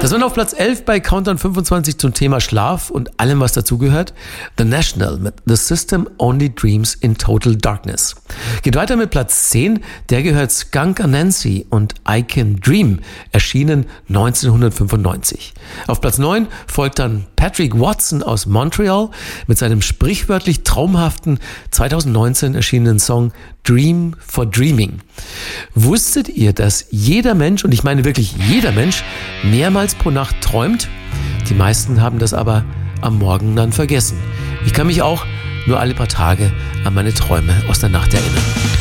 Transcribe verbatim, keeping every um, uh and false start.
Das war auf Platz elf bei Countdown fünfundzwanzig zum Thema Schlaf und allem, was dazugehört. The National mit The System Only Dreams in Total Darkness. Geht weiter mit Platz zehn, der gehört Skunk Anansi und I Can Dream, erschienen neunzehnhundertfünfundneunzig. Auf Platz neun folgt dann Patrick Watson aus Montreal mit seinem sprichwörtlich traumhaften zweitausendneunzehn erschienenen Song Dream for Dreaming. Wusstet ihr, dass jeder Mensch, und ich meine wirklich jeder Mensch, mehrmals pro Nacht träumt? Die meisten haben das aber am Morgen dann vergessen. Ich kann mich auch nur alle paar Tage an meine Träume aus der Nacht erinnern.